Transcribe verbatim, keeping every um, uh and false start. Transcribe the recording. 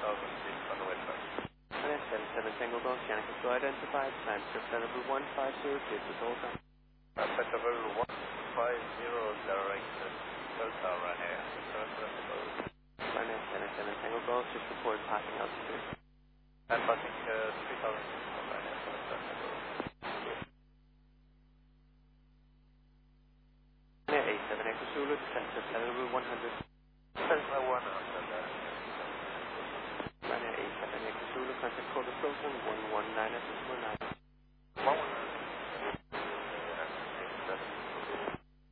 thousand feet on the west side. Ryanair seven seven Tango Golf, Yankee to identified, time script level one five zero, please with all time. Uh, sector level one five zero, direct Delta Ryanair seven seven Tango. Ryanair seven seven Tango Golf, just report passing altitude. And passing uh, three thousand feet on Ryanair seven seven Tango. Ryanair eight seven Echo Zulu, descent to level one hundred. Cessna one hundred. Ryanair eight seven Echo Zulu, contact code of Proton one one nine at decimal nine.